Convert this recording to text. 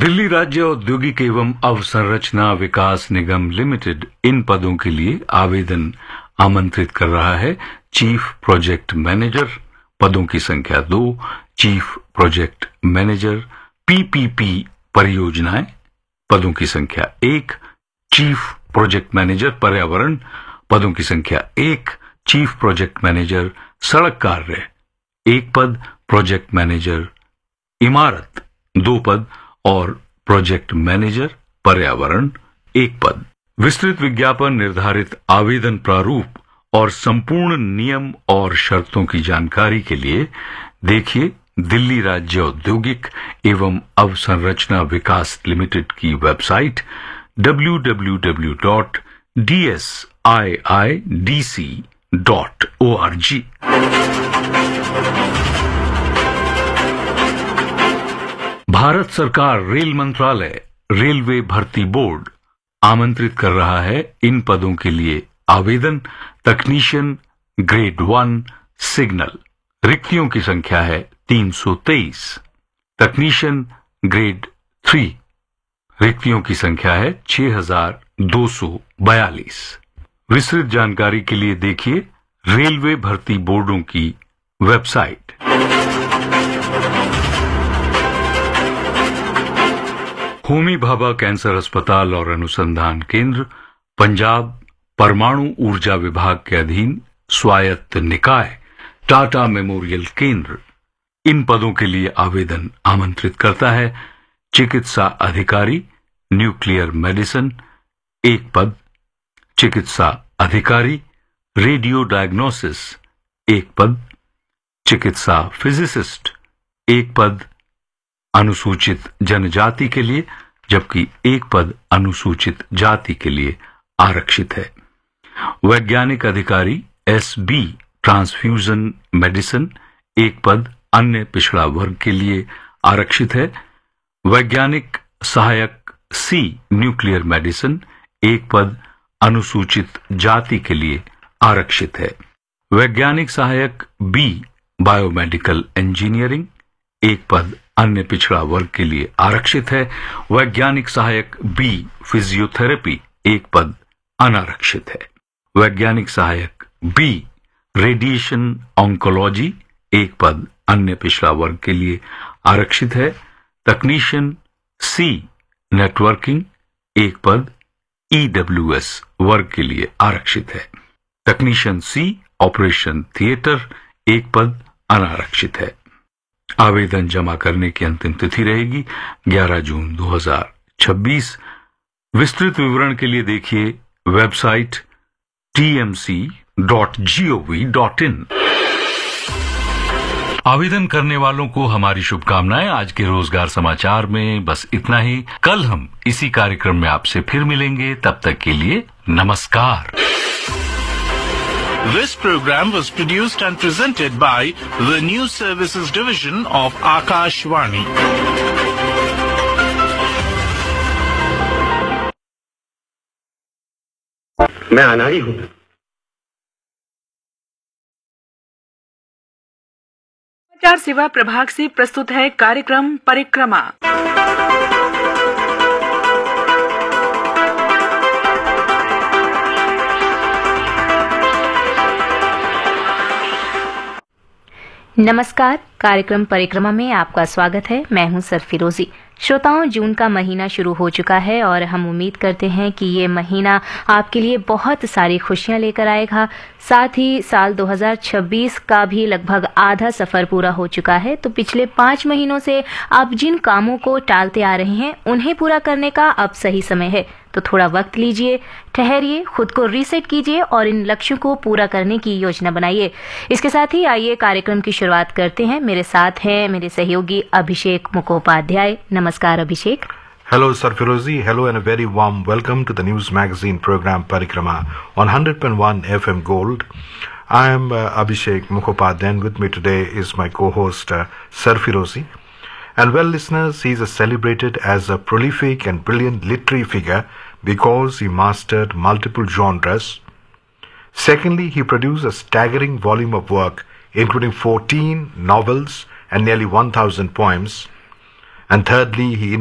दिल्ली राज्य औद्योगिक एवं अवसंरचना विकास निगम लिमिटेड इन पदों के लिए आवेदन आमंत्रित कर रहा है। चीफ प्रोजेक्ट मैनेजर पदों की संख्या 2, चीफ प्रोजेक्ट मैनेजर पीपीपी परियोजनाएं पदों की संख्या 1, चीफ प्रोजेक्ट मैनेजर पर्यावरण पदों की संख्या 1, चीफ प्रोजेक्ट मैनेजर सड़क कार्य 1 पद, प्रोजेक्ट मैनेजर इमारत 2 पद और प्रोजेक्ट मैनेजर पर्यावरण 1 पद। विस्तृत विज्ञापन, निर्धारित आवेदन प्रारूप और संपूर्ण नियम और शर्तों की जानकारी के लिए देखिए दिल्ली राज्य औद्योगिक एवं अवसंरचना विकास लिमिटेड की वेबसाइट www.dsiidc.org। भारत सरकार रेल मंत्रालय रेलवे भर्ती बोर्ड आमंत्रित कर रहा है इन पदों के लिए आवेदन। तकनीशियन ग्रेड 1 सिग्नल, रिक्तियों की संख्या है 323। तकनीशियन ग्रेड 3, रिक्तियों की संख्या है 6242। विस्तृत जानकारी के लिए देखिए रेलवे भर्ती बोर्डों की वेबसाइट। होमी भाभा कैंसर अस्पताल और अनुसंधान केंद्र, पंजाब परमाणु ऊर्जा विभाग के अधीन स्वायत्त निकाय टाटा मेमोरियल केंद्र इन पदों के लिए आवेदन आमंत्रित करता है। चिकित्सा अधिकारी न्यूक्लियर मेडिसिन 1 पद, चिकित्सा अधिकारी रेडियो डायग्नोसिस 1 पद, चिकित्सा फिजिसिस्ट 1 पद अनुसूचित जनजाति के लिए, जबकि 1 पद अनुसूचित जाति के लिए आरक्षित है। वैज्ञानिक अधिकारी एसबी ट्रांसफ्यूजन मेडिसिन 1 पद अन्य पिछड़ा वर्ग के लिए आरक्षित है। वैज्ञानिक सहायक सी न्यूक्लियर मेडिसिन 1 पद अनुसूचित जाति के लिए आरक्षित है। वैज्ञानिक सहायक बी बायोमेडिकल इंजीनियरिंग 1 पद अन्य पिछड़ा वर्ग के लिए आरक्षित है। वैज्ञानिक सहायक बी फिजियोथेरेपी 1 पद अनारक्षित है। वैज्ञानिक सहायक बी रेडिएशन ऑन्कोलॉजी 1 पद अन्य पिछड़ा वर्ग के लिए आरक्षित है। तकनीशियन सी नेटवर्किंग 1 पद ईडब्ल्यूएस वर्ग के लिए आरक्षित है। तकनीशियन सी ऑपरेशन थिएटर 1 पद अनारक्षित है। आवेदन जमा करने की अंतिम तिथि रहेगी 11 जून 2026। विस्तृत विवरण के लिए देखिए वेबसाइट tmc.gov.in। आवेदन करने वालों को हमारी शुभकामनाएं। आज के रोजगार समाचार में बस इतना ही। कल हम इसी कार्यक्रम में आपसे फिर मिलेंगे, तब तक के लिए नमस्कार। This program was produced and presented by the News Services Division of Akashvani. मैं आना ही हूँ। समाचार सेवा प्रभाग से प्रस्तुत है कार्यक्रम परिक्रमा। नमस्कार, कार्यक्रम परिक्रमा में आपका स्वागत है। मैं हूं सरफिरोजी। श्रोताओं, जून का महीना शुरू हो चुका है और हम उम्मीद करते हैं कि ये महीना आपके लिए बहुत सारी खुशियां लेकर आएगा। साथ ही साल 2026 का भी लगभग आधा सफर पूरा हो चुका है, तो पिछले 5 महीनों से आप जिन कामों को टालते आ रहे हैं उन्हें पूरा करने का अब सही समय है। तो थोड़ा वक्त लीजिए, ठहरिए, खुद को रीसेट कीजिए और इन लक्ष्यों को पूरा करने की योजना बनाइए। इसके साथ ही आइए कार्यक्रम की शुरुआत करते हैं। मेरे साथ हैं मेरे सहयोगी अभिषेक मुखोपाध्याय। नमस्कार अभिषेक। Hello Sarfirozi, hello and a very warm welcome to the news magazine program Parikrama on 100.1 FM Gold. I am Abhishek Mukhopadhyay, and with me today is my co-host Sarfirozi. And well listeners, he is celebrated as a prolific and brilliant literary figure because he mastered multiple genres. Secondly, he produced a staggering volume of work including 14 novels and nearly 1,000 poems. And thirdly, he